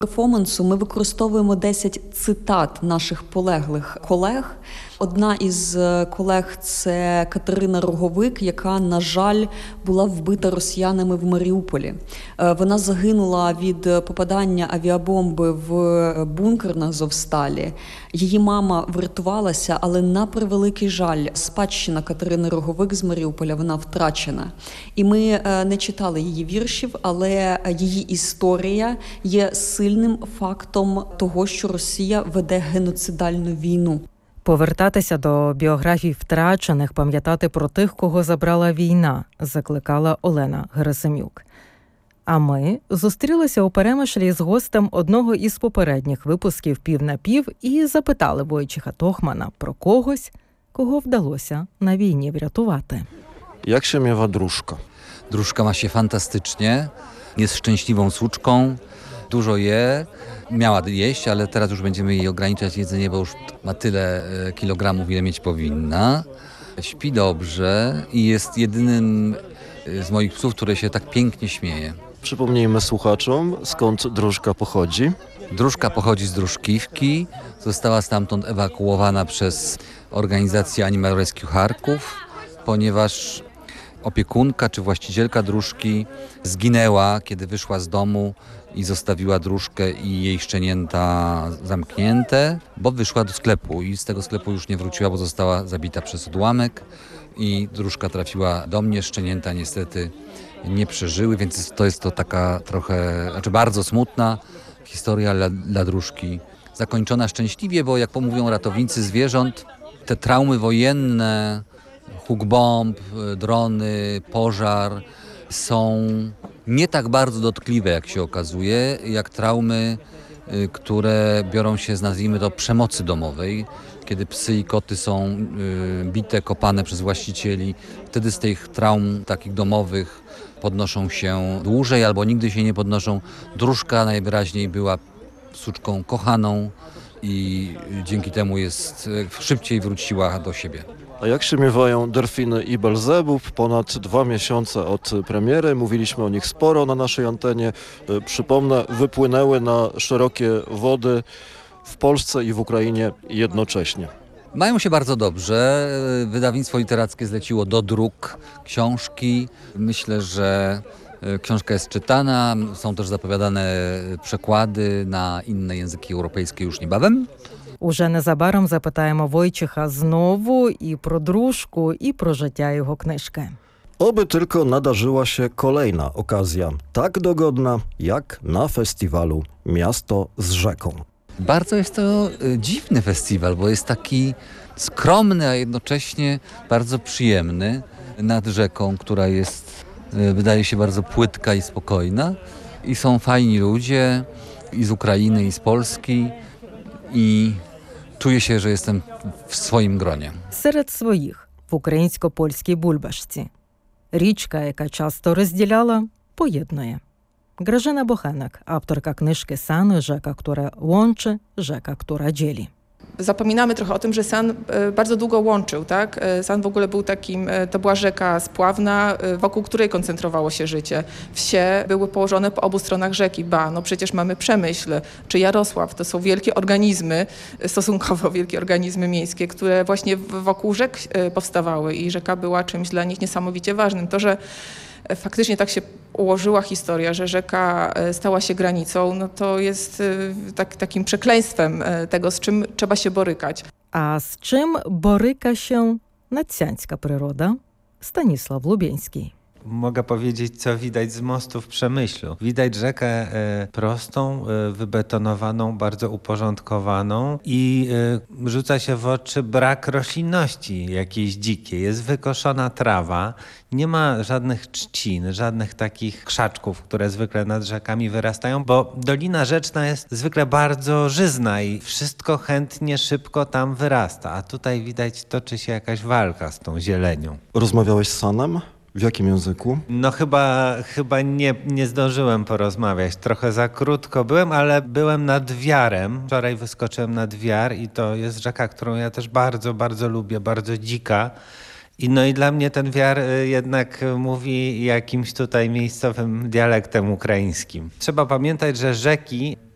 Перформансу ми використовуємо 10 цитат наших полеглих колег. Одна із колег – це Катерина Роговик, яка, на жаль, була вбита росіянами в Маріуполі. Вона загинула від попадання авіабомби в бункер на Азовсталі. Її мама врятувалася, але на превеликий жаль, спадщина Катерини Роговик з Маріуполя, вона втрачена. І ми не читали її віршів, але її історія є сильним фактом того, що Росія веде геноцидальну війну. Повертатися до біографій втрачених, пам'ятати про тих, кого забрала війна, закликала Олена Герасим'юк. А ми зустрілися у Перемишлі з гостем одного із попередніх випусків «Пів на пів» і запитали Войцiecha Тохмана про когось, кого вдалося на війні wratować. Jak się miewa dróżka? Dróżka ma się fantastycznie, jest szczęśliwą suczką, dużo je, miała jeść, ale teraz już będziemy jej ograniczać jedzenie, bo już ma tyle kilogramów, ile mieć powinna. Śpi dobrze i jest jedynym z moich psów, który się tak pięknie śmieje. Przypomnijmy słuchaczom, skąd dróżka pochodzi. Dróżka pochodzi z Dróżkiwki, została stamtąd ewakuowana przez organizację Animal Rescue Charków, ponieważ opiekunka czy właścicielka dróżki zginęła, kiedy wyszła z domu i zostawiła dróżkę i jej szczenięta zamknięte, bo wyszła do sklepu i z tego sklepu już nie wróciła, bo została zabita przez odłamek i dróżka trafiła do mnie, szczenięta niestety nie przeżyły, więc to jest to taka trochę, bardzo smutna historia dla dróżki. Zakończona szczęśliwie, bo jak mówią ratownicy zwierząt, te traumy wojenne, huk bomb, drony, pożar są nie tak bardzo dotkliwe, jak się okazuje, jak traumy, które biorą się z, nazwijmy to, przemocy domowej, kiedy psy i koty są bite, kopane przez właścicieli. Wtedy z tych traum takich domowych podnoszą się dłużej albo nigdy się nie podnoszą. Dróżka najwyraźniej była suczką kochaną i dzięki temu szybciej wróciła do siebie. A jak się miewają delfiny i Belzebub? Ponad 2 miesiące od premiery. Mówiliśmy o nich sporo na naszej antenie. Przypomnę, wypłynęły na szerokie wody w Polsce i w Ukrainie jednocześnie. Mają się bardzo dobrze. Wydawnictwo literackie zleciło do druk książki. Myślę, że książka jest czytana. Są też zapowiadane przekłady na inne języki europejskie już niebawem. Уже незабаром запитаємо Войцiecha znowu і про дружку, і про життя його книжки. Oby tylko nadarzyła się kolejna okazja, tak dogodna jak na festiwalu Miasto z rzeką. Bardzo jest to dziwny festiwal, bo jest taki skromny, a jednocześnie bardzo przyjemny nad rzeką, która jest, wydaje się, bardzo płytka i spokojna. I są fajni ludzie i z Ukrainy, i z Polski. I czuję się, że jestem w swoim gronie. Серед своїх в українсько-польській Бульбашці. Річка, яка часто розділяла, поєднує. Grażyna Bochenek, autorka knyżki San, rzeka, która łączy, rzeka, która dzieli. Zapominamy trochę o tym, że San bardzo długo łączył, tak? San w ogóle był to była rzeka spławna, wokół której koncentrowało się życie. Wsie były położone po obu stronach rzeki. No przecież mamy Przemyśl czy Jarosław. To są wielkie organizmy, stosunkowo wielkie organizmy miejskie, które właśnie wokół rzek powstawały i rzeka była czymś dla nich niesamowicie ważnym. To, że faktycznie tak się ułożyła historia, że rzeka stała się granicą, no to jest takim przekleństwem tego, z czym trzeba się borykać. A z czym boryka się nadsiańska przyroda? Stanisław Lubieński. Mogę powiedzieć, co widać z mostu w Przemyślu. Widać rzekę prostą, wybetonowaną, bardzo uporządkowaną i rzuca się w oczy brak roślinności jakiejś dzikiej. Jest wykoszona trawa, nie ma żadnych trzcin, żadnych takich krzaczków, które zwykle nad rzekami wyrastają, bo Dolina Rzeczna jest zwykle bardzo żyzna i wszystko chętnie, szybko tam wyrasta. A tutaj widać, toczy się jakaś walka z tą zielenią. Rozmawiałeś z Sanem? W jakim języku? No chyba nie zdążyłem porozmawiać. Trochę za krótko byłem, ale byłem nad Wiarem. Wczoraj wyskoczyłem nad Wiar i to jest rzeka, którą ja też bardzo, bardzo lubię, bardzo dzika. I dla mnie ten Wiar jednak mówi jakimś tutaj miejscowym dialektem ukraińskim. Trzeba pamiętać, że rzeki